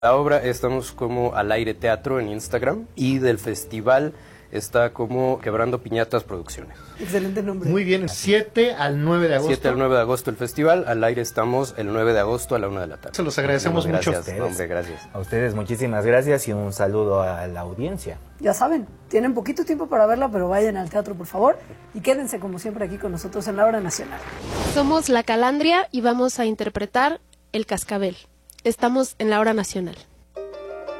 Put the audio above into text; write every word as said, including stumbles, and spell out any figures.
La obra estamos como Al Aire Teatro en Instagram y del festival está como Quebrando Piñatas Producciones. Excelente nombre. Muy bien, siete al nueve de agosto. siete al nueve de agosto el festival, al aire estamos el nueve de agosto a la una de la tarde. Se los agradecemos Muchas mucho. gracias, hombre, gracias. A ustedes muchísimas gracias y un saludo a la audiencia. Ya saben, tienen poquito tiempo para verla, pero vayan al teatro, por favor, y quédense como siempre aquí con nosotros en la Hora Nacional. Somos La Calandria y vamos a interpretar El Cascabel. Estamos en la Hora Nacional.